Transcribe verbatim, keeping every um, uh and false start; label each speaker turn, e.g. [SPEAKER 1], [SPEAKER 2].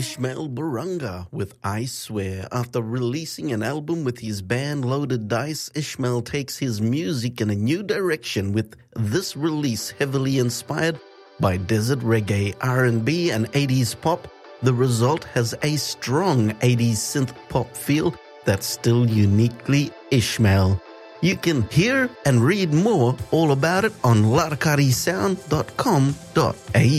[SPEAKER 1] Ishmael Barunga with I Swear. After releasing an album with his band Loaded Dice, Ishmael takes his music in a new direction with this release heavily inspired by desert reggae, R and B and eighties pop. The result has a strong eighties synth pop feel that's still uniquely Ishmael. You can hear and read more all about it on larkari sound dot com dot a u.